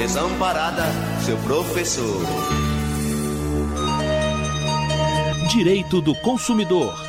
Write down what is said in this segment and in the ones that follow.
Desamparada, seu professor. Direito do consumidor.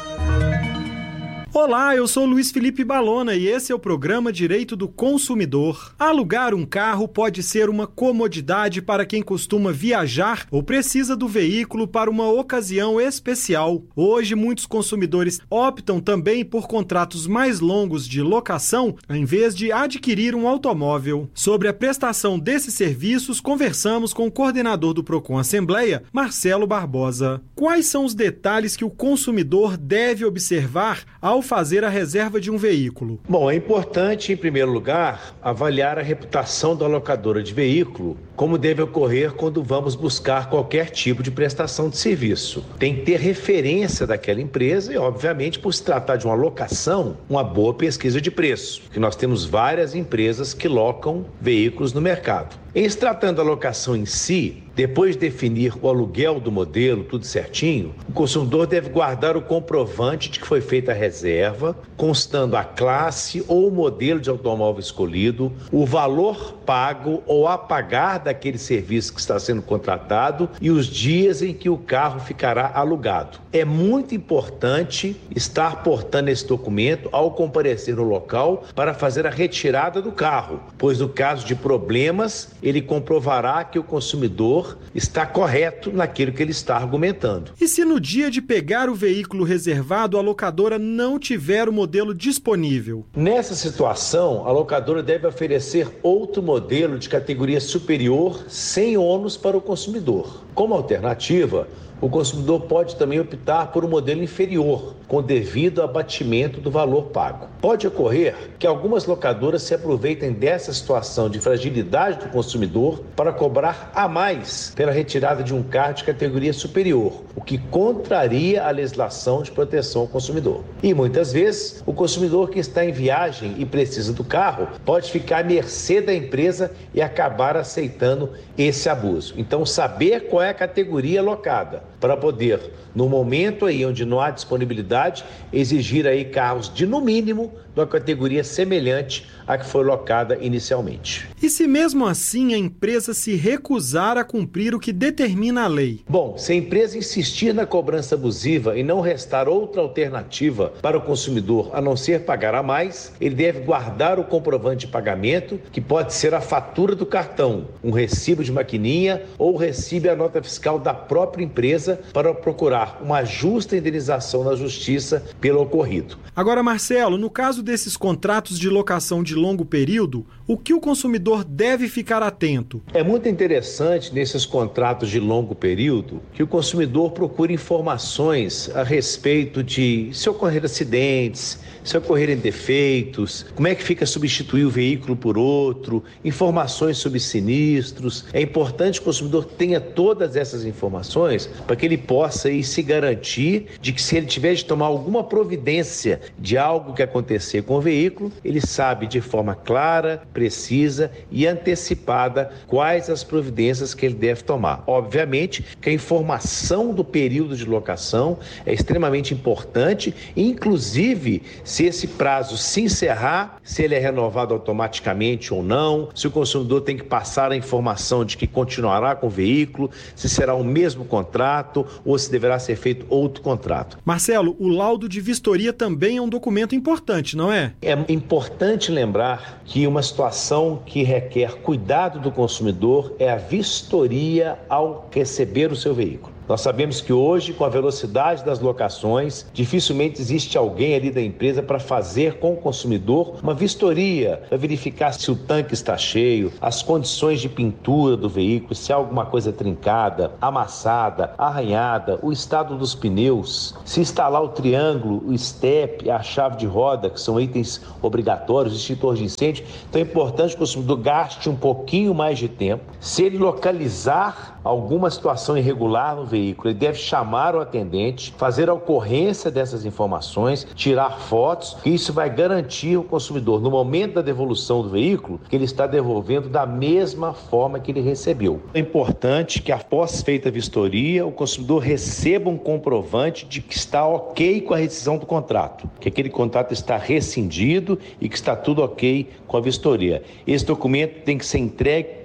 Olá, eu sou Luiz Felipe Balona e esse é o programa Direito do Consumidor. Alugar um carro pode ser uma comodidade para quem costuma viajar ou precisa do veículo para uma ocasião especial. Hoje, muitos consumidores optam também por contratos mais longos de locação, em vez de adquirir um automóvel. Sobre a prestação desses serviços, conversamos com o coordenador do Procon Assembleia, Marcelo Barbosa. Quais são os detalhes que o consumidor deve observar ao fazer a reserva de um veículo? Bom, é importante, em primeiro lugar, avaliar a reputação da locadora de veículo, como deve ocorrer quando vamos buscar qualquer tipo de prestação de serviço. Tem que ter referência daquela empresa e, obviamente, por se tratar de uma locação, uma boa pesquisa de preço, porque nós temos várias empresas que locam veículos no mercado. Em se tratando da locação em si, depois de definir o aluguel do modelo, tudo certinho, o consumidor deve guardar o comprovante de que foi feita a reserva, constando a classe ou o modelo de automóvel escolhido, o valor pago ou a pagar daquele serviço que está sendo contratado e os dias em que o carro ficará alugado. É muito importante estar portando esse documento ao comparecer no local para fazer a retirada do carro, pois no caso de problemas, ele comprovará que o consumidor está correto naquilo que ele está argumentando. E se no dia de pegar o veículo reservado, a locadora não tiver o modelo disponível? Nessa situação, a locadora deve oferecer outro modelo de categoria superior sem ônus para o consumidor. Como alternativa, o consumidor pode também optar por um modelo inferior, com devido abatimento do valor pago. Pode ocorrer que algumas locadoras se aproveitem dessa situação de fragilidade do consumidor para cobrar a mais pela retirada de um carro de categoria superior, o que contraria a legislação de proteção ao consumidor. E muitas vezes, o consumidor que está em viagem e precisa do carro pode ficar à mercê da empresa e acabar aceitando esse abuso. Então, saber qual é a categoria alocada para poder, no momento aí onde não há disponibilidade, exigir aí carros de, no mínimo, de uma categoria semelhante à que foi locada inicialmente. E se mesmo assim a empresa se recusar a cumprir o que determina a lei? Bom, se a empresa insistir na cobrança abusiva e não restar outra alternativa para o consumidor a não ser pagar a mais, ele deve guardar o comprovante de pagamento, que pode ser a fatura do cartão, um recibo de maquininha ou recibo e a nota fiscal da própria empresa para procurar uma justa indenização na justiça pelo ocorrido. Agora, Marcelo, no caso desses contratos de locação de longo período, o que o consumidor deve ficar atento? É muito interessante nesses contratos de longo período que o consumidor procure informações a respeito de se ocorrer acidentes, se ocorrerem defeitos, como é que fica substituir o veículo por outro, informações sobre sinistros. É importante que o consumidor tenha todas essas informações para que ele possa aí se garantir de que, se ele tiver de tomar alguma providência de algo que acontecer com o veículo, ele sabe de forma clara, precisa e antecipada quais as providências que ele deve tomar. Obviamente que a informação do período de locação é extremamente importante, inclusive se esse prazo se encerrar, se ele é renovado automaticamente ou não, se o consumidor tem que passar a informação de que continuará com o veículo, se será o mesmo contrato ou se deverá ser feito outro contrato. Marcelo, o laudo de vistoria também é um documento importante, não é? É importante lembrar que uma situação que requer cuidado do consumidor é a vistoria ao receber o seu veículo. Nós sabemos que hoje, com a velocidade das locações, dificilmente existe alguém ali da empresa para fazer com o consumidor uma vistoria, para verificar se o tanque está cheio, as condições de pintura do veículo, se há alguma coisa trincada, amassada, arranhada, o estado dos pneus, se está lá o triângulo, o step, a chave de roda, que são itens obrigatórios, extintor de incêndio. Então é importante que o consumidor gaste um pouquinho mais de tempo. Se ele localizar alguma situação irregular no veículo, ele deve chamar o atendente, fazer a ocorrência dessas informações, tirar fotos, e isso vai garantir ao consumidor, no momento da devolução do veículo, que ele está devolvendo da mesma forma que ele recebeu. É importante que, após feita a vistoria, o consumidor receba um comprovante de que está ok com a rescisão do contrato, que aquele contrato está rescindido e que está tudo ok com a vistoria. Esse documento tem que ser entregue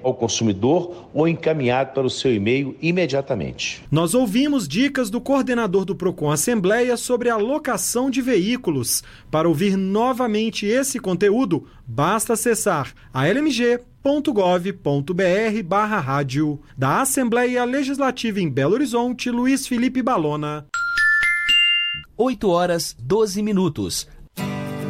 ao consumidor ou encaminhado para o seu e-mail imediatamente. Nós ouvimos dicas do coordenador do Procon Assembleia sobre a locação de veículos. Para ouvir novamente esse conteúdo, basta acessar almg.gov.br/rádio. Da Assembleia Legislativa em Belo Horizonte, Luiz Felipe Balona. 8 horas, 12 minutos.